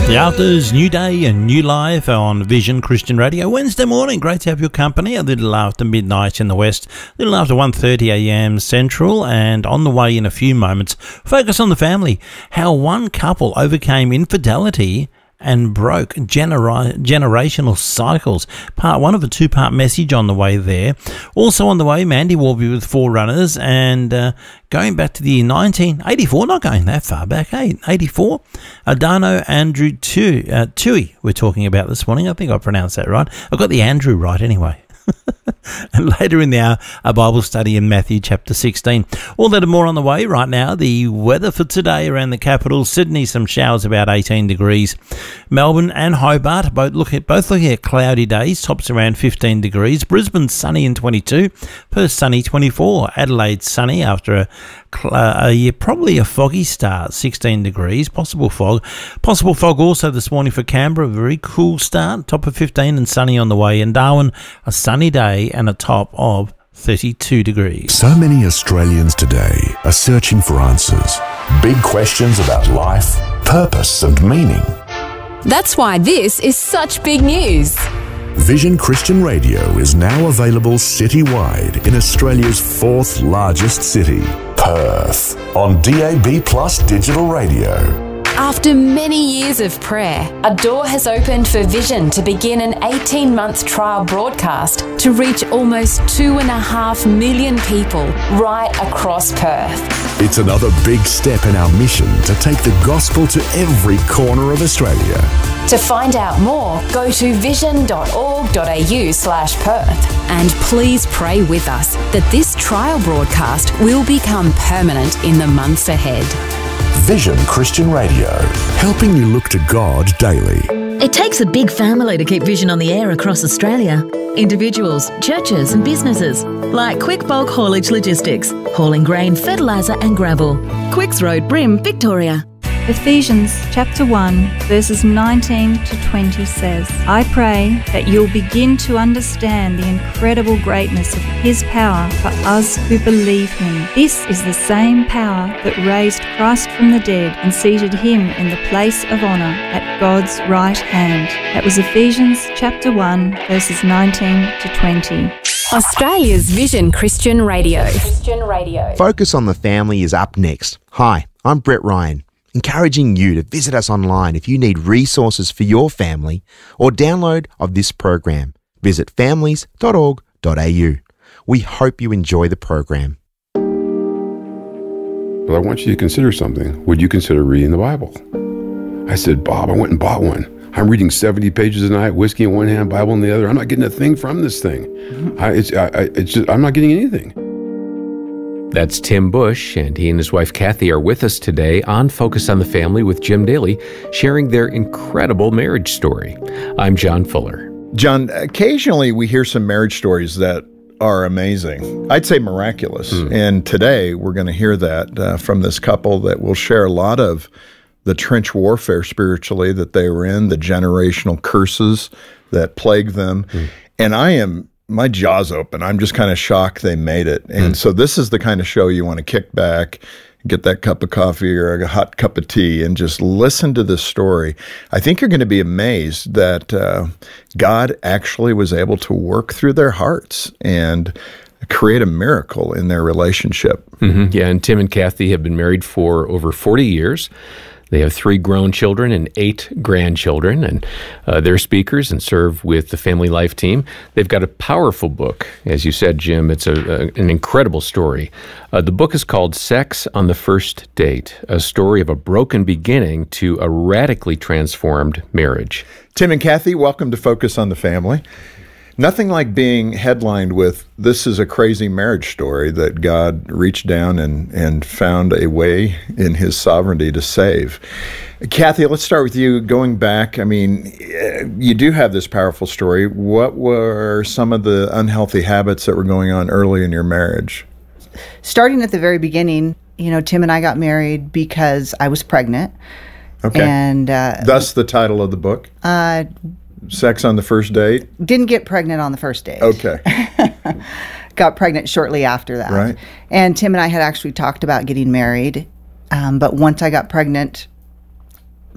The Afters, new day and new life on Vision Christian Radio. Wednesday morning, great to have your company. A little after midnight in the west, a little after 1:30 a.m. central, and on the way in a few moments, focus on the family. How one couple overcame infidelity and broke generational cycles. Part one of a two-part message on the way there. Also on the way, Mandy will be with Forerunners, and going back to the year 1984, not going that far back, 84, Adano Andrew Tui we're talking about this morning. I think I pronounced that right. I got the Andrew right anyway. And later in the hour, a Bible study in Matthew chapter 16. All that and more on the way right now. The weather for today around the capital, Sydney, some showers about 18 degrees. Melbourne and Hobart, both looking at cloudy days, tops around 15 degrees. Brisbane, sunny and 22. Perth, sunny, 24. Adelaide, sunny after probably a foggy start, 16 degrees. Possible fog also this morning for Canberra, a very cool start, top of 15 and sunny on the way. And Darwin, a sunny day and a top of 32 degrees. So many Australians today are searching for answers. Big questions about life, purpose and meaning. That's why this is such big news. Vision Christian Radio is now available citywide in Australia's fourth largest city, Perth, on DAB+ digital radio. After many years of prayer, a door has opened for Vision to begin an 18-month trial broadcast to reach almost 2.5 million people right across Perth. It's another big step in our mission to take the gospel to every corner of Australia. To find out more, go to vision.org.au/Perth. And please pray with us that this trial broadcast will become permanent in the months ahead. Vision Christian Radio, helping you look to God daily. It takes a big family to keep Vision on the air across Australia. Individuals, churches and businesses like Quick Bulk Haulage Logistics, hauling grain, fertiliser and gravel. Quicks Road, Brim, Victoria. Ephesians chapter 1 verses 19 to 20 says, I pray that you'll begin to understand the incredible greatness of His power for us who believe Him. This is the same power that raised Christ from the dead and seated Him in the place of honour at God's right hand. That was Ephesians chapter 1 verses 19 to 20. Australia's Vision Christian Radio. Focus on the Family is up next. Hi, I'm Brett Ryan, encouraging you to visit us online if you need resources for your family or download of this program. Visit families.org.au. We hope you enjoy the program. Well, I want you to consider something. Would you consider reading the Bible? I said, Bob, I went and bought one. I'm reading 70 pages a night, whiskey in one hand, Bible in the other. I'm not getting a thing from this thing. I'm not getting anything. That's Tim Bush, and he and his wife Kathy are with us today on Focus on the Family with Jim Daly, sharing their incredible marriage story. I'm John Fuller. John, occasionally we hear some marriage stories that are amazing. I'd say miraculous. And today we're going to hear that from this couple that will share a lot of the trench warfare spiritually that they were in, the generational curses that plague them. And my jaw's open. I'm just kind of shocked they made it. And so this is the kind of show you want to kick back, get that cup of coffee or a hot cup of tea and just listen to this story. I think you're going to be amazed that God actually was able to work through their hearts and create a miracle in their relationship. Yeah, and Tim and Kathy have been married for over 40 years. They have 3 grown children and 8 grandchildren, and they're speakers and serve with the Family Life team. They've got a powerful book, as you said, Jim. It's an incredible story. The book is called Sex on the First Date, a story of a broken beginning to a radically transformed marriage. Tim and Kathy, welcome to Focus on the Family. Nothing like being headlined with, this is a crazy marriage story that God reached down and found a way in His sovereignty to save. Kathy, let's start with you. Going back, I mean, you do have this powerful story. What were some of the unhealthy habits that were going on early in your marriage? Starting at the very beginning, Tim and I got married because I was pregnant. Okay. And thus the title of the book? Sex on the First Date? Didn't get pregnant on the first date. Okay. Got pregnant shortly after that. Right. And Tim and I had actually talked about getting married. But once I got pregnant,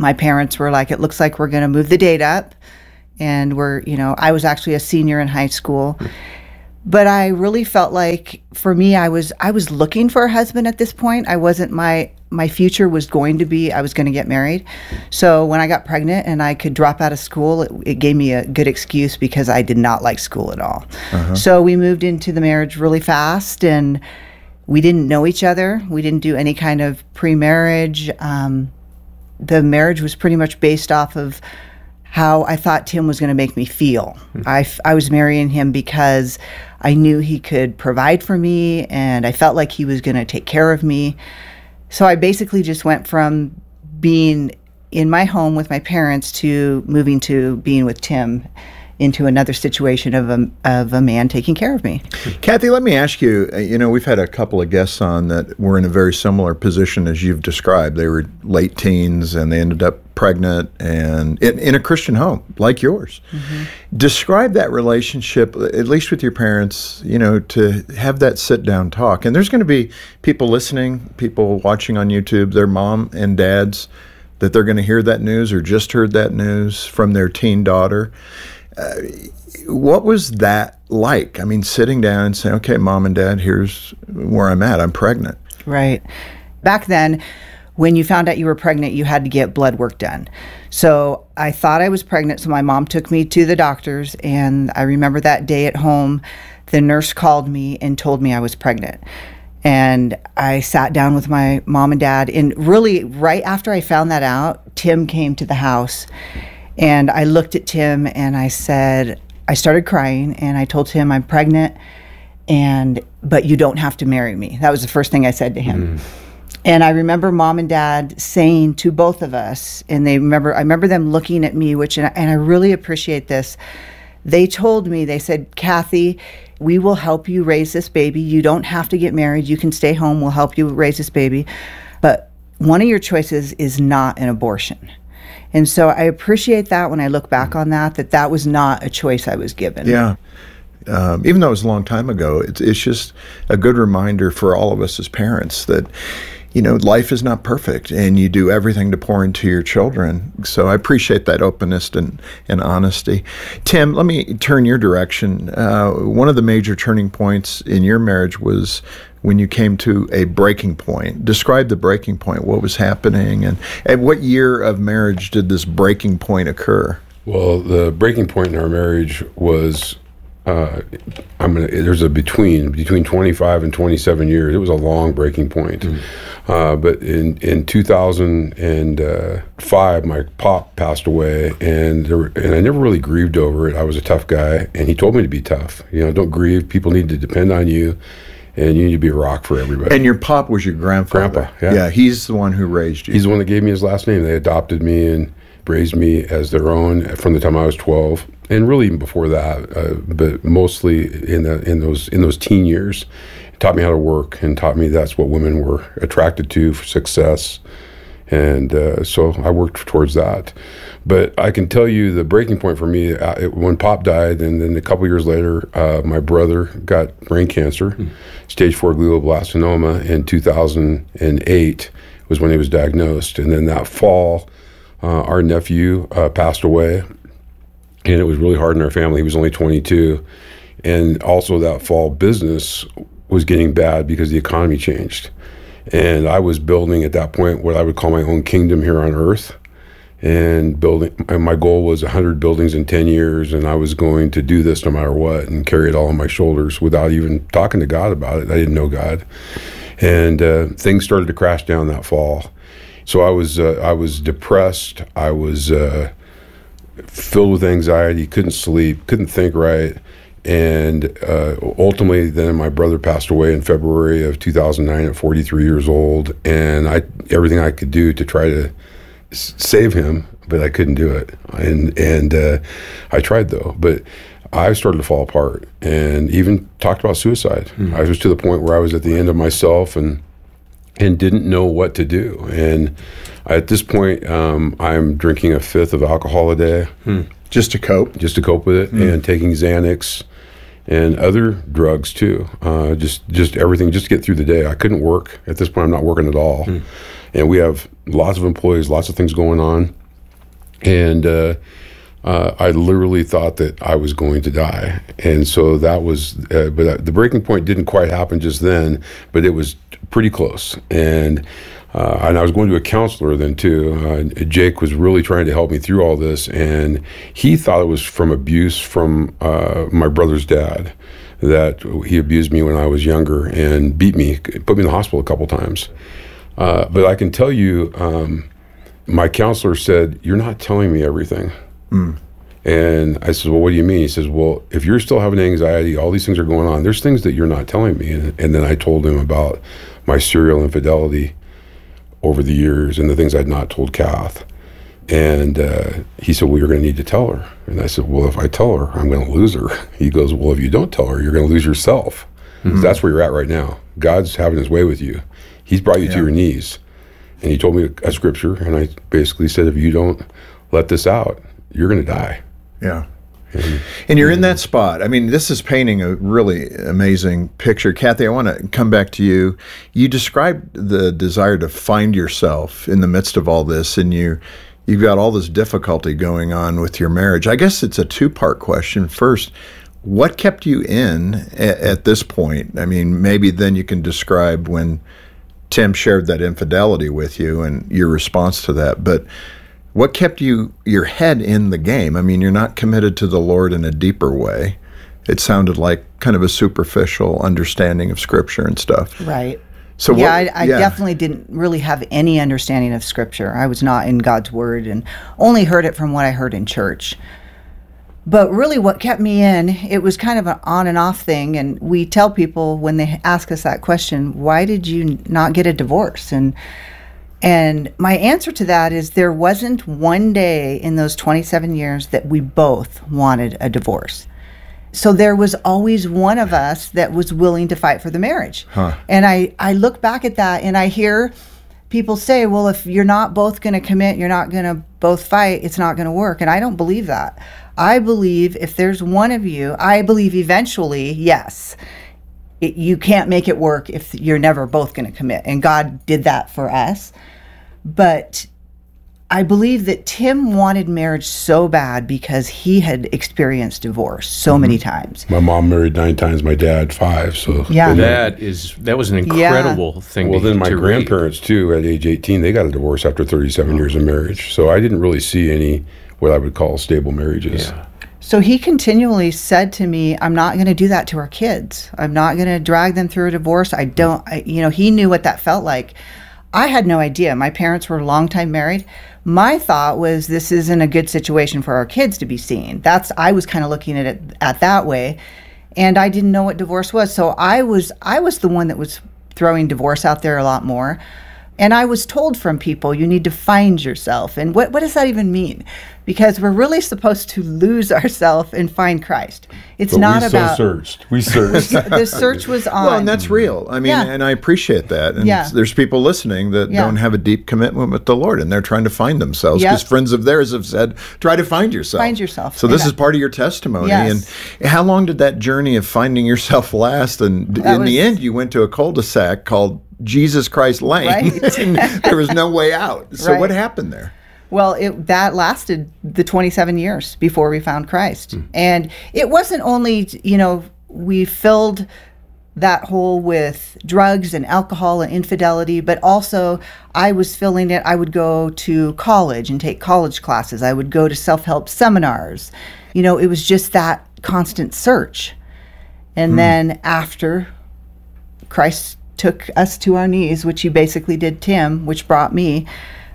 my parents were like, it looks like we're going to move the date up. And I was actually a senior in high school. But I really felt like, for me, I was looking for a husband at this point. I wasn't, my future was going to be, I was going to get married. So when I got pregnant and I could drop out of school, it gave me a good excuse because I did not like school at all. So we moved into the marriage really fast, and we didn't know each other. We didn't do any kind of pre-marriage. The marriage was pretty much based off of how I thought Tim was going to make me feel. I was marrying him because I knew he could provide for me, and I felt like he was going to take care of me. So I basically just went from being in my home with my parents to moving to being with Tim, into another situation of a man taking care of me. Kathy, let me ask you, we've had a couple of guests on that were in a very similar position as you've described. They were late teens and they ended up pregnant and in a Christian home like yours. Describe that relationship, at least with your parents, to have that sit-down talk. And there's going to be people listening, people watching on YouTube, their mom and dads, that they're going to hear that news or just heard that news from their teen daughter. What was that like? I mean, sitting down and saying, okay, Mom and Dad, here's where I'm at. I'm pregnant. Right. Back then, when you found out you were pregnant, you had to get blood work done. So I thought I was pregnant, so my mom took me to the doctors, and I remember that day at home, the nurse called me and told me I was pregnant. And I sat down with my mom and dad, and really right after I found that out, Tim came to the house. And I looked at Tim and I started crying, and I told him I'm pregnant, but you don't have to marry me. That was the first thing I said to him. And I remember Mom and Dad saying to both of us, and I remember them looking at me, and I really appreciate this. They told me, they said, Kathy, we will help you raise this baby. You don't have to get married. You can stay home. We'll help you raise this baby. But one of your choices is not an abortion. And so I appreciate that when I look back on that was not a choice I was given. Yeah. Even though it was a long time ago, it's just a good reminder for all of us as parents that, life is not perfect and you do everything to pour into your children. So I appreciate that openness and honesty. Tim, let me turn your direction. One of the major turning points in your marriage was when you came to a breaking point. Describe the breaking point. What was happening, and at what year of marriage did this breaking point occur? Well, the breaking point in our marriage was there's a between 25 and 27 years. It was a long breaking point. But in 2005, my pop passed away, and I never really grieved over it. I was a tough guy, and he told me to be tough. Don't grieve. People need to depend on you, and you need to be a rock for everybody. And your pop was your grandfather. Grandpa, yeah. He's the one who raised you. He's the one that gave me his last name. They adopted me and raised me as their own from the time I was 12, and really even before that, but mostly in those teen years. It taught me how to work and taught me that's what women were attracted to for success, and so I worked towards that. But I can tell you the breaking point for me, when Pop died, and then a couple years later, my brother got brain cancer, stage 4 glioblastoma in 2008 was when he was diagnosed. And then that fall, our nephew passed away, and it was really hard in our family. He was only 22. And also that fall, business was getting bad because the economy changed. And I was building at that point what I would call my own kingdom here on earth. And my goal was 100 buildings in 10 years, and I was going to do this no matter what and carry it all on my shoulders without even talking to God about it. I didn't know God. And things started to crash down that fall. So I was depressed. I was filled with anxiety, couldn't sleep, couldn't think right. And ultimately, then my brother passed away in February of 2009 at 43 years old. And everything I could do to try to save him, but I couldn't do it. And I tried though, but I started to fall apart and even talked about suicide. I was to the point where I was at the end of myself and didn't know what to do. And at this point, I'm drinking a fifth of alcohol a day. Just to cope? Just to cope with it, and taking Xanax and other drugs too. Just everything, just to get through the day. I couldn't work. At this point, I'm not working at all. and we have lots of employees, lots of things going on. And I literally thought that I was going to die. And so that was, but the breaking point didn't quite happen just then, but it was pretty close. And I was going to a counselor then too. Jake was really trying to help me through all this, and he thought it was from abuse from my brother's dad, that he abused me when I was younger and beat me, put me in the hospital a couple times. But I can tell you, my counselor said, "You're not telling me everything." And I said, "Well, what do you mean?" He says, "Well, if you're still having anxiety, all these things are going on, there's things that you're not telling me." And then I told him about my serial infidelity over the years and the things I'd not told Kath. And he said, "Well, you're going to need to tell her." And I said, "Well, if I tell her, I'm going to lose her." He goes, "Well, if you don't tell her, you're going to lose yourself." That's where you're at right now. God's having his way with you. He's brought you to your knees. And he told me a scripture, and I basically said, if you don't let this out, you're going to die. Yeah. And you're in that spot. I mean, this is painting a really amazing picture. Kathy, I want to come back to you. You described the desire to find yourself in the midst of all this, and you've got all this difficulty going on with your marriage. I guess it's a two-part question. First, what kept you in at this point? I mean, maybe then you can describe when Tim shared that infidelity with you and your response to that. But what kept your head in the game? I mean, you're not committed to the Lord in a deeper way. It sounded like kind of a superficial understanding of Scripture and stuff. Right. So I definitely didn't really have any understanding of Scripture. I was not in God's Word and only heard it from what I heard in church. But really what kept me in, it was kind of an on and off thing. And we tell people when they ask us that question, why did you not get a divorce? And my answer to that is there wasn't one day in those 27 years that we both wanted a divorce. So there was always one of us that was willing to fight for the marriage. And I look back at that and I hear people say, well, if you're not both going to commit, you're not going to both fight, it's not going to work. And I don't believe that. I believe if there's one of you, I believe eventually, yes, you can't make it work if you're never both going to commit. And God did that for us. But I believe that Tim wanted marriage so bad because he had experienced divorce so many times. My mom married 9 times, my dad 5. So that was an incredible thing. Well, then my grandparents too, at age 18, they got a divorce after 37 years of marriage. So I didn't really see any what I would call stable marriages. Yeah. So he continually said to me, I'm not going to do that to our kids. I'm not going to drag them through a divorce. He knew what that felt like. I had no idea. My parents were long time married. My thought was this isn't a good situation for our kids to be seeing. I was kind of looking at it that way, and I didn't know what divorce was. So I was the one that was throwing divorce out there a lot more. And I was told from people, you need to find yourself. And what does that even mean? Because we're really supposed to lose ourselves and find Christ. It's not about... We searched. The search was on. Well, and that's real. I mean, and I appreciate that. And there's people listening that don't have a deep commitment with the Lord, and they're trying to find themselves. Because friends of theirs have said, try to find yourself. Find yourself. So this is part of your testimony. Yes. And how long did that journey of finding yourself last? And in the end, you went to a cul-de-sac called Jesus Christ Lane. Right. And there was no way out. So what happened there? Well, that lasted the 27 years before we found Christ. And it wasn't only, we filled that hole with drugs and alcohol and infidelity, but also I was filling it. I would go to college and take college classes. I would go to self-help seminars. It was just that constant search. And then after Christ took us to our knees, which he basically did Tim, which brought me,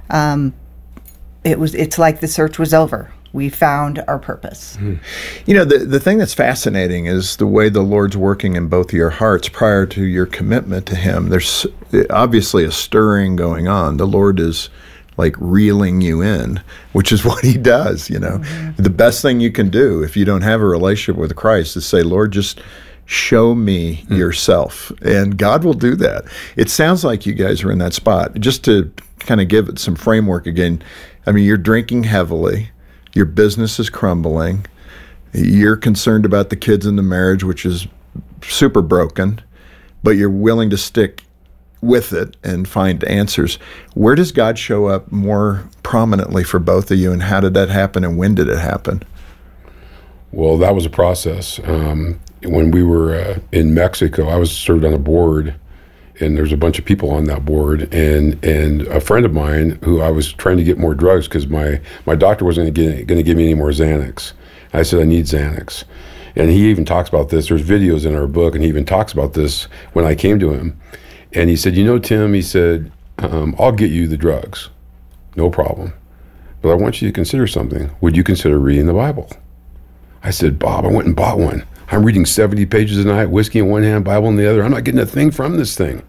it's like the search was over. We found our purpose. The thing that's fascinating is the way the Lord's working in both of your hearts prior to your commitment to him. There's obviously a stirring going on. The Lord is like reeling you in, which is what he does, The best thing you can do if you don't have a relationship with Christ is say, Lord, just show me yourself. And God will do that. It sounds like you guys are in that spot. Just to kind of give it some framework again, I mean, you're drinking heavily. Your business is crumbling. You're concerned about the kids in the marriage, which is super broken, but you're willing to stick with it and find answers. Where does God show up more prominently for both of you, and how did that happen, and when did it happen? Well, that was a process. When we were in Mexico, I was served on a board, and there's a bunch of people on that board, and a friend of mine who I was trying to get more drugs because my doctor wasn't going to give me any more Xanax. I said, I need Xanax. And he even talks about this. There's videos in our book, and he even talks about this when I came to him. And he said, you know, Tim, he said, I'll get you the drugs. No problem. But I want you to consider something. Would you consider reading the Bible? I said, Bob, I went and bought one. I'm reading 70 pages a night, whiskey in one hand, Bible in the other. I'm not getting a thing from this thing.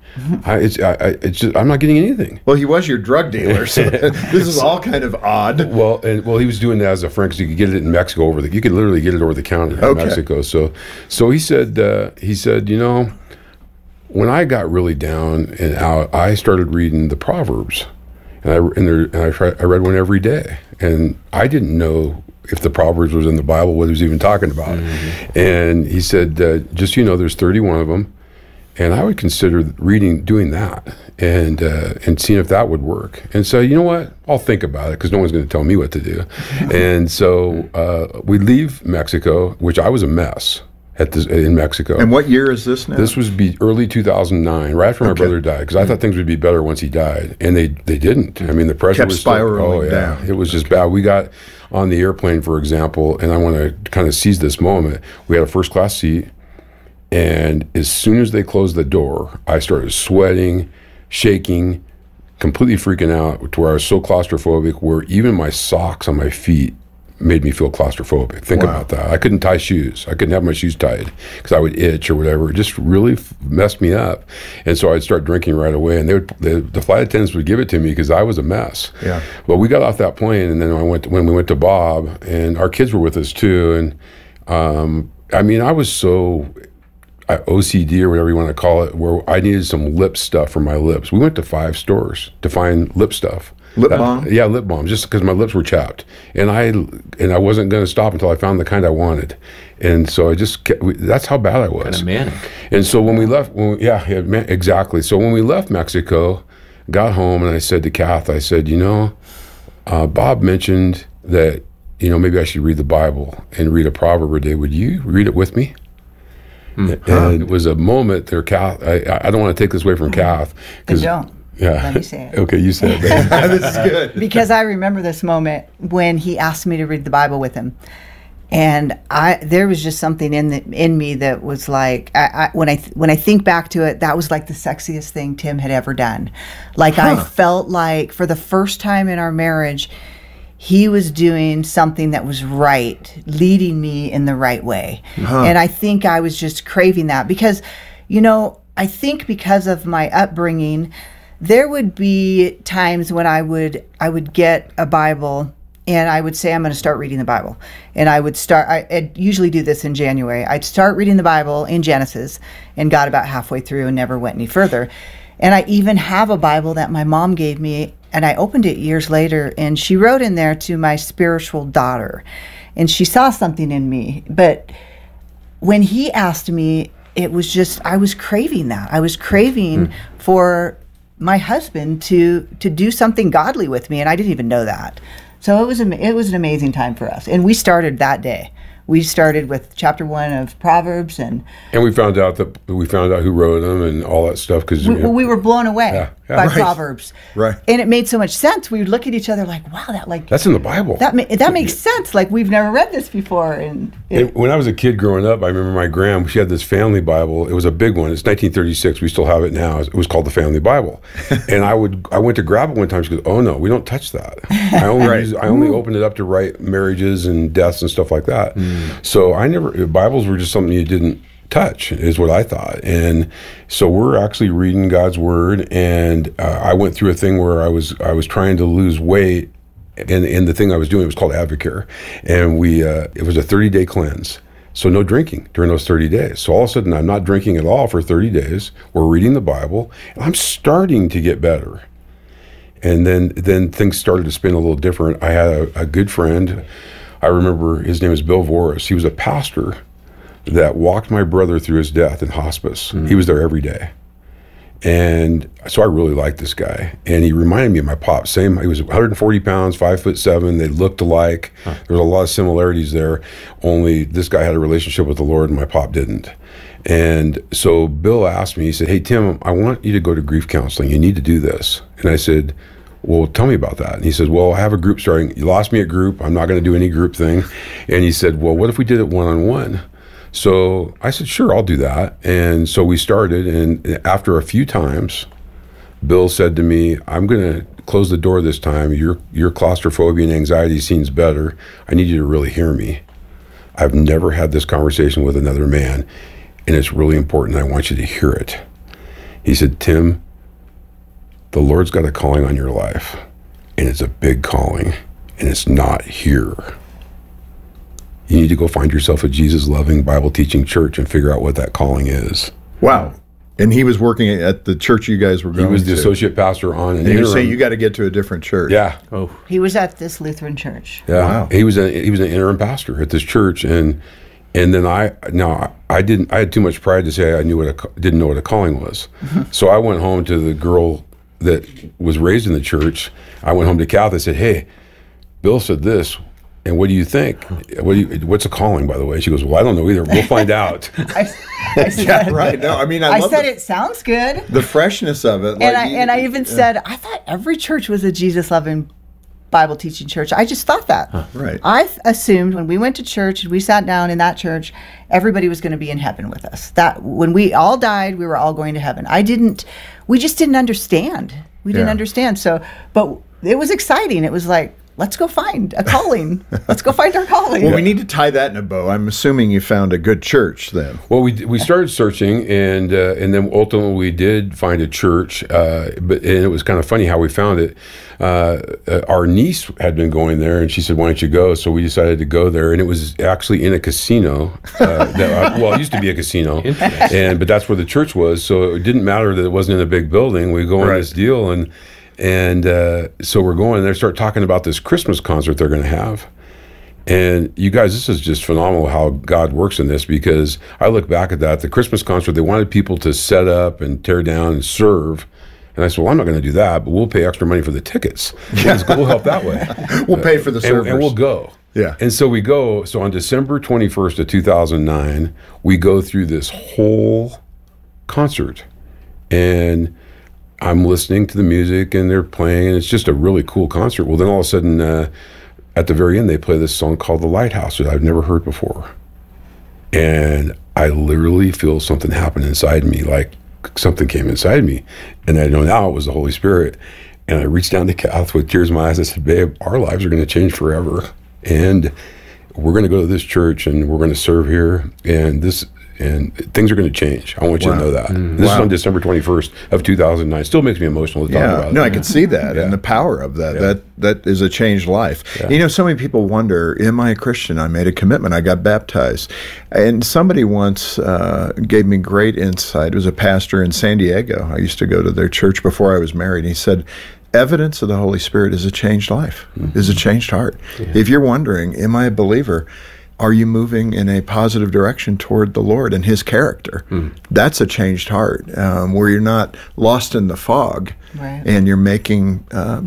I'm not getting anything. Well, he was your drug dealer, so this is all kind of odd. Well, he was doing that as a friend because you could get it in Mexico you could literally get it over the counter in Mexico. So he said, you know, when I got really down and out, I started reading the Proverbs, and I read one every day, and I didn't know if the Proverbs was in the Bible, what he was even talking about. Mm-hmm. And he said, just so you know, there's 31 of them, and I would consider doing that and seeing if that would work. And so, you know what? I'll think about it because no one's going to tell me what to do. And so we leave Mexico, which I was a mess in Mexico. And what year is this now? This was early 2009, right after my brother died, because I thought things would be better once he died, and they didn't. I mean, the pressure kept was spiraling down. It was just bad. We got on the airplane, for example, and I want to kind of seize this moment. We had a first class seat, and as soon as they closed the door, I started sweating, shaking, completely freaking out to where I was so claustrophobic where even my socks on my feet made me feel claustrophobic. Think about that. I couldn't tie shoes. I couldn't have my shoes tied because I would itch or whatever. It just really messed me up. And so I'd start drinking right away. And the flight attendants would give it to me because I was a mess. Yeah. But we got off that plane, and then when we went to Bob, and our kids were with us too. And I mean, I was so OCD or whatever you want to call it, where I needed some lip stuff for my lips. We went to 5 stores to find lip stuff. Lip balm? Yeah, lip balm, just because my lips were chapped. And I wasn't going to stop until I found the kind I wanted. And so that's how bad I was. Kind of manic. And so when we left, exactly. So when we left Mexico, got home, and I said to Kath, I said, you know, Bob mentioned that, you know, maybe I should read the Bible and read a proverb a day. Would you read it with me? Mm-hmm. And it was a moment there, Kath. I don't want to take this away from Kath. Don't. Yeah. Let me say it. Okay, you said it. This is good. Because I remember this moment when he asked me to read the Bible with him. And there was just something in me that was like, when I think back to it, that was like the sexiest thing Tim had ever done. Like I felt like for the first time in our marriage, he was doing something that was right, leading me in the right way. And I think I was just craving that because, you know, I think because of my upbringing, there would be times when I would get a Bible and I would say, I'm going to start reading the Bible. And I'd usually do this in January. I'd start reading the Bible in Genesis and got about halfway through and never went any further. And I even have a Bible that my mom gave me, and I opened it years later, and she wrote in there, to my spiritual daughter. And she saw something in me. But when he asked me, it was just, I was craving that. I was craving for my husband to do something godly with me, and I didn't even know that. So it was an amazing time for us, and we started that day. We started with chapter 1 of Proverbs, and we found out who wrote them and all that stuff because we were blown away by Proverbs. Right, and it made so much sense. We would look at each other like, "Wow, that's in the Bible. That makes sense. Like we've never read this before." And when I was a kid growing up, I remember my grandma. She had this family Bible. It was a big one. It's 1936. We still have it now. It was called the Family Bible. And I went to grab it one time. She goes, "Oh no, we don't touch that. I only opened it up to write marriages and deaths and stuff like that." So Bibles were just something you didn't touch, is what I thought. And so we're actually reading God's Word, and I went through a thing where I was trying to lose weight, and the thing I was doing, it was called Advocare, and it was a 30-day cleanse. So no drinking during those 30 days. So all of a sudden, I'm not drinking at all for 30 days. We're reading the Bible, and I'm starting to get better. And then things started to spin a little different. I had a good friend. I remember his name was Bill Voris. He was a pastor that walked my brother through his death in hospice. He was there every day. And so I really liked this guy. And he reminded me of my pop. He was 140 pounds, 5'7". They looked alike. There was a lot of similarities there. Only this guy had a relationship with the Lord and my pop didn't. And so Bill asked me, he said, "Hey, Tim, I want you to go to grief counseling. You need to do this." And I said, "Well, tell me about that." And he says, "Well, I have a group starting. You lost me at group. I'm not going to do any group thing." And he said, "Well, what if we did it one-on-one?" So I said, "Sure, I'll do that." And so we started. And after a few times, Bill said to me, "I'm going to close the door this time. Your claustrophobia and anxiety seems better. I need you to really hear me. I've never had this conversation with another man, and it's really important. I want you to hear it." He said, "Tim, the Lord's got a calling on your life, and it's a big calling, and it's not here. You need to go find yourself a Jesus-loving, Bible-teaching church and figure out what that calling is." Wow. And he was working at the church you guys were going to. He was the associate pastor on an interim. And you say you got to get to a different church. Yeah. Oh. He was at this Lutheran church. Yeah. Wow. He was an interim pastor at this church, and then I had too much pride to say I didn't know what a calling was. So I went home to the girl that was raised in the church. I went home to Kathy and said, "Hey, Bill said this, and what do you think? What's a calling, by the way?" She goes, "Well, I don't know either. We'll find out." I said, yeah, right. No, I mean, I love it sounds good. The freshness of it. And I even said, I thought every church was a Jesus-loving, Bible-teaching church. I just thought that. Right. I assumed when we went to church and we sat down in that church, everybody was going to be in heaven with us. That when we all died, we were all going to heaven. We just didn't understand. We didn't understand. So, but it was exciting. It was like, let's go find a calling. Let's go find our calling. Well, we need to tie that in a bow. I'm assuming you found a good church then. Well, we started searching, and then ultimately we did find a church. And it was kind of funny how we found it. Our niece had been going there, and she said, "Why don't you go?" So we decided to go there, and it was actually in a casino. It used to be a casino, but that's where the church was. So it didn't matter that it wasn't in a big building. We go in this deal, and so we're going there, start talking about this Christmas concert they're going to have. And you guys, this is just phenomenal how God works in this, because I look back at that, the Christmas concert, they wanted people to set up and tear down and serve. And I said, "Well, I'm not going to do that, but we'll pay extra money for the tickets. We'll help that way. We'll pay for the servers. And we'll go." Yeah. And so we go. So on December 21st of 2009, we go through this whole concert. And I'm listening to the music, and they're playing, and it's just a really cool concert. Well, then all of a sudden, at the very end, they play this song called "The Lighthouse" that I've never heard before. And I literally feel something happen inside me, like something came inside me. And I know now it was the Holy Spirit. And I reached down to Kath with tears in my eyes. I said, "Babe, our lives are going to change forever. And we're going to go to this church, and we're going to serve here. And things are going to change. I want you to know that." This is on December 21st of 2009. Still makes me emotional to talk about it. No, I can see that and the power of that. Yeah. That is a changed life. Yeah. You know, so many people wonder, am I a Christian? I made a commitment. I got baptized. And somebody once gave me great insight. It was a pastor in San Diego. I used to go to their church before I was married. He said, evidence of the Holy Spirit is a changed life, is a changed heart. Yeah. If you're wondering, am I a believer? Are you moving in a positive direction toward the Lord and His character? That's a changed heart, where you're not lost in the fog, and you're making,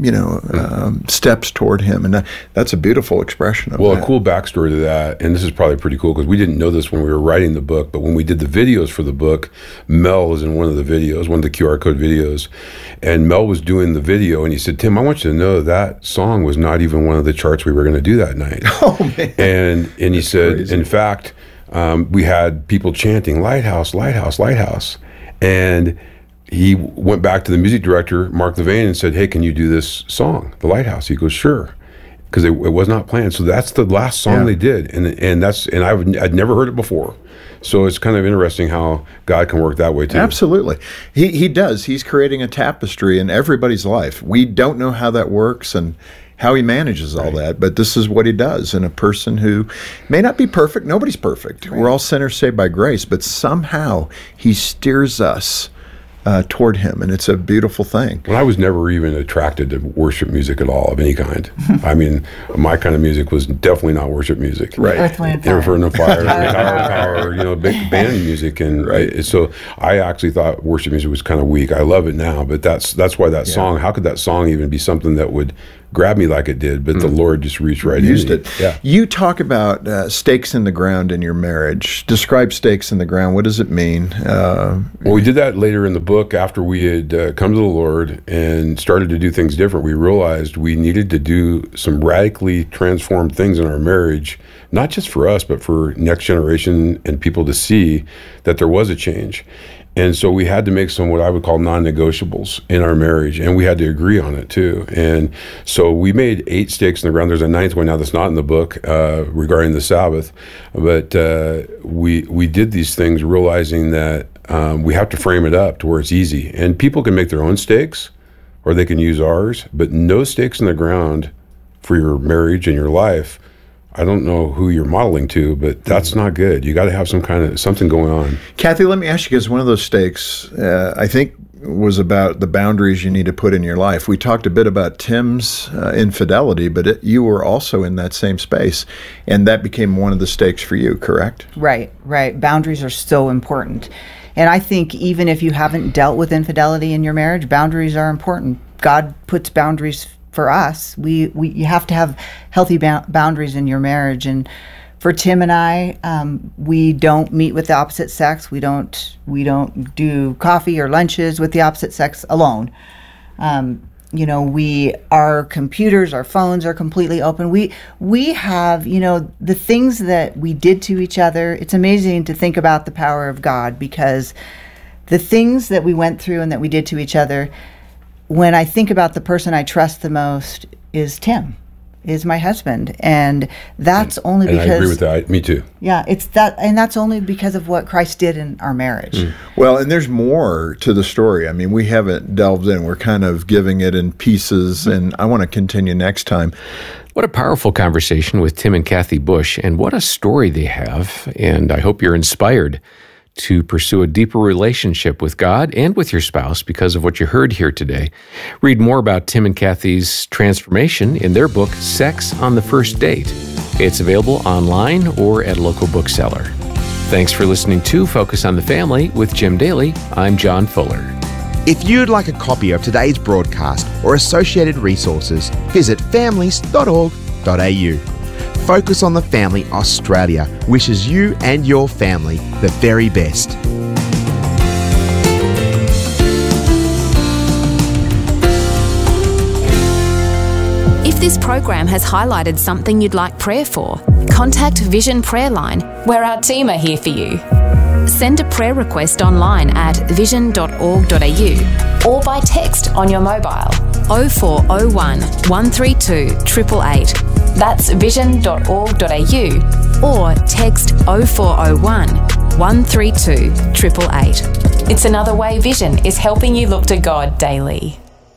steps toward Him. And that's a beautiful expression of that. Well, a cool backstory to that, and this is probably pretty cool because we didn't know this when we were writing the book, but when we did the videos for the book, Mel was in one of the videos, one of the QR code videos, and Mel was doing the video, and he said, "Tim, I want you to know that song was not even one of the charts we were going to do that night." Oh, man. And he said, crazy. In fact, we had people chanting, "Lighthouse, Lighthouse, Lighthouse." And he went back to the music director, Mark Levain, and said, "Hey, can you do this song, The Lighthouse?" He goes, "Sure," because it was not planned. So that's the last song they did, and I'd never heard it before. So it's kind of interesting how God can work that way too. Absolutely. He does. He's creating a tapestry in everybody's life. We don't know how that works and how He manages all that, but this is what He does in a person who may not be perfect. Nobody's perfect. We're all sinners saved by grace, but somehow He steers us toward Him, and it's a beautiful thing. Well, I was never even attracted to worship music at all of any kind. I mean, my kind of music was definitely not worship music. Right. Earth, Wind, Fire. Earth, Wind, Fire, Power, big band music, and so I actually thought worship music was kind of weak. I love it now, but that's why that song. How could that song even be something that would grab me like it did? But the Lord just reached right Used in. it. Yeah. You talk about stakes in the ground in your marriage. Describe stakes in the ground. What does it mean? Well, we did that later in the book after we had come to the Lord and started to do things different. We realized we needed to do some radically transformed things in our marriage, not just for us, but for next generation and people to see that there was a change. And so we had to make some what I would call non-negotiables in our marriage, and we had to agree on it too. And so we made 8 stakes in the ground. There's a 9th one now that's not in the book regarding the Sabbath, but we did these things realizing that we have to frame it up to where it's easy. And people can make their own stakes, or they can use ours, but no stakes in the ground for your marriage and your life. I don't know who you're modeling to, but that's not good. You got to have something going on. Kathy, let me ask you, because one of those stakes, I think, was about the boundaries you need to put in your life. We talked a bit about Tim's infidelity, but you were also in that same space, and that became one of the stakes for you, correct? Right. Boundaries are so important. And I think even if you haven't dealt with infidelity in your marriage, boundaries are important. God puts boundaries for us. You have to have healthy boundaries in your marriage. And for Tim and I, we don't meet with the opposite sex. We don't do coffee or lunches with the opposite sex alone. Our computers, our phones are completely open. We have, the things that we did to each other. It's amazing to think about the power of God, because the things that we went through and that we did to each other, when I think about the person I trust the most is Tim, is my husband. And that's only because... I agree with that. Me too. Yeah, it's that, and that's only because of what Christ did in our marriage. Well, and there's more to the story. I mean, we haven't delved in. We're kind of giving it in pieces, and I want to continue next time. What a powerful conversation with Tim and Kathy Bush, and what a story they have. And I hope you're inspired to pursue a deeper relationship with God and with your spouse because of what you heard here today. Read more about Tim and Kathy's transformation in their book, Sex on the First Date. It's available online or at a local bookseller. Thanks for listening to Focus on the Family with Jim Daly. I'm John Fuller. If you'd like a copy of today's broadcast or associated resources, visit families.org.au. Focus on the Family Australia wishes you and your family the very best. If this program has highlighted something you'd like prayer for, contact Vision Prayer Line, where our team are here for you. Send a prayer request online at vision.org.au or by text on your mobile 0401 132 888. That's vision.org.au or text 0401 132 888. It's another way Vision is helping you look to God daily.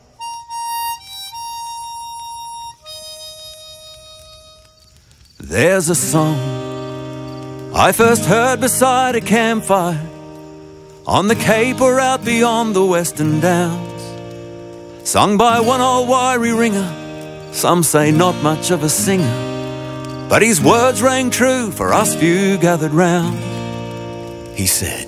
There's a song I first heard beside a campfire on the Cape or out beyond the Western Downs, sung by one old wiry ringer. Some say not much of a singer, but his words rang true for us few gathered round. He said,